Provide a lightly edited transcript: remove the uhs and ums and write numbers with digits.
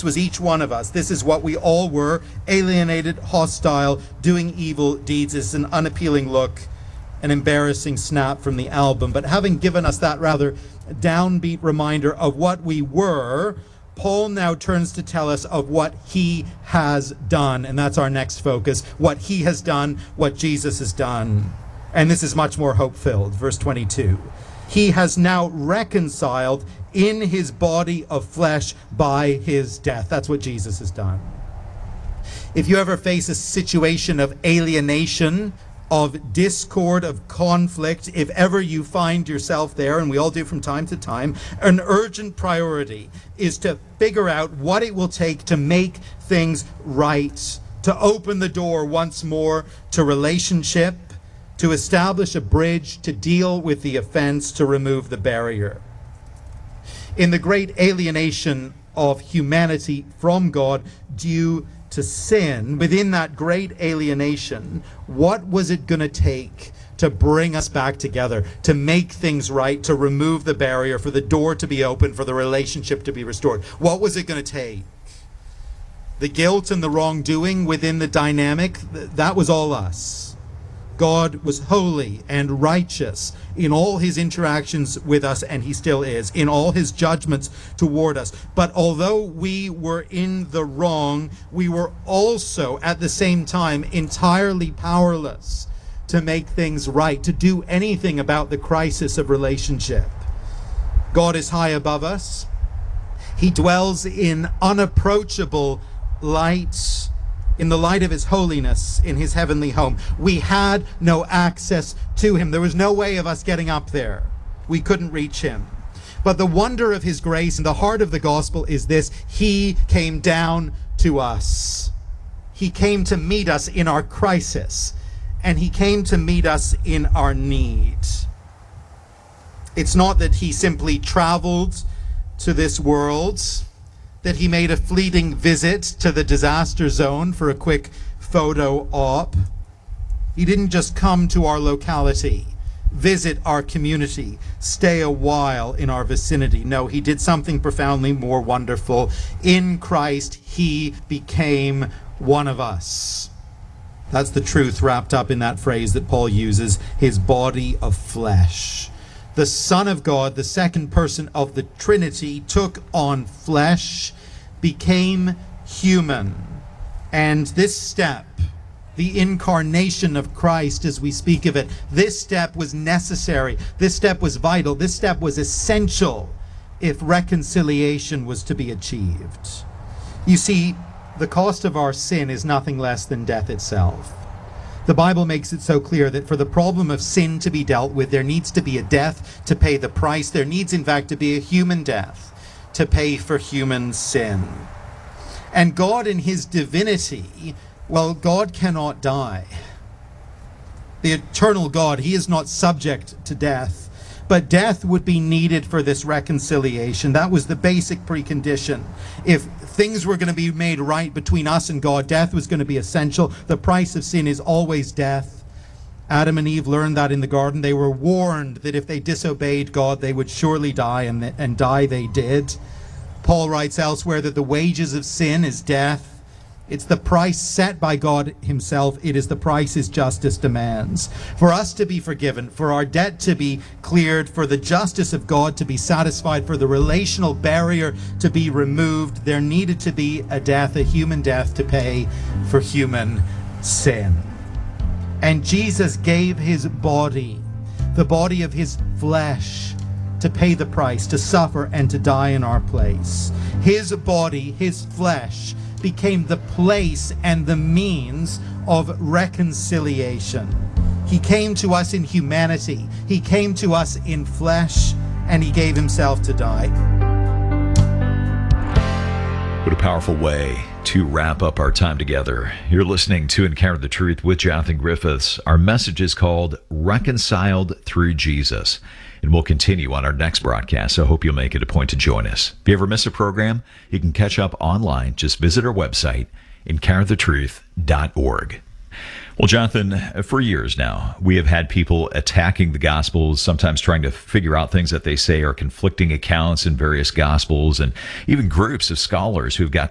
This was each one of us. This is what we all were: alienated, hostile, doing evil deeds. It's an unappealing look, an embarrassing snap from the album. But having given us that rather downbeat reminder of what we were, Paul now turns to tell us of what he has done. And that's our next focus: what he has done, what Jesus has done. And this is much more hope-filled. Verse 22. He has now reconciled in his body of flesh by his death. That's what Jesus has done. If you ever face a situation of alienation, of discord, of conflict, if ever you find yourself there, and we all do from time to time, an urgent priority is to figure out what it will take to make things right, to open the door once more to relationship, to establish a bridge, to deal with the offense, to remove the barrier. In the great alienation of humanity from God due to sin, within that great alienation, what was it going to take to bring us back together, to make things right, to remove the barrier, for the door to be open, for the relationship to be restored? What was it going to take? The guilt and the wrongdoing within the dynamic, that was all us. God was holy and righteous in all his interactions with us, and he still is, in all his judgments toward us. But although we were in the wrong, we were also at the same time entirely powerless to make things right, to do anything about the crisis of relationship. God is high above us. He dwells in unapproachable light, in the light of his holiness, in his heavenly home. We had no access to him. There was no way of us getting up there. We couldn't reach him. But the wonder of his grace and the heart of the gospel is this: he came down to us. He came to meet us in our crisis, and he came to meet us in our need. It's not that he simply traveled to this world, that he made a fleeting visit to the disaster zone for a quick photo op. He didn't just come to our locality, visit our community, stay a while in our vicinity. No, he did something profoundly more wonderful. In Christ, he became one of us. That's the truth wrapped up in that phrase that Paul uses, his body of flesh. The Son of God, the second person of the Trinity, took on flesh, became human. And this step, the incarnation of Christ as we speak of it, this step was necessary. This step was vital. This step was essential if reconciliation was to be achieved. You see, the cost of our sin is nothing less than death itself. The Bible makes it so clear that for the problem of sin to be dealt with, there needs to be a death to pay the price. There needs, in fact, to be a human death to pay for human sin. And God, in his divinity, well, God cannot die. The eternal God, he is not subject to death. But death would be needed for this reconciliation. That was the basic precondition. If things were going to be made right between us and God, death was going to be essential. The price of sin is always death. Adam and Eve learned that in the garden. They were warned that if they disobeyed God, they would surely die, and die they did. Paul writes elsewhere that the wages of sin is death. It's the price set by God himself. It is the price his justice demands. For us to be forgiven, for our debt to be cleared, for the justice of God to be satisfied, for the relational barrier to be removed, there needed to be a death, a human death, to pay for human sin. And Jesus gave his body, the body of his flesh, to pay the price, to suffer and to die in our place. His body, his flesh, became the place and the means of reconciliation. He came to us in humanity. He came to us in flesh, and he gave himself to die. What a powerful way to wrap up our time together. You're listening to Encounter the Truth with Jonathan Griffiths. Our message is called Reconciled Through Jesus, and we'll continue on our next broadcast, so I hope you'll make it a point to join us. If you ever miss a program, you can catch up online. Just visit our website, encounterthetruth.org. Well, Jonathan, for years now, we have had people attacking the Gospels, sometimes trying to figure out things that they say are conflicting accounts in various Gospels, and even groups of scholars who've got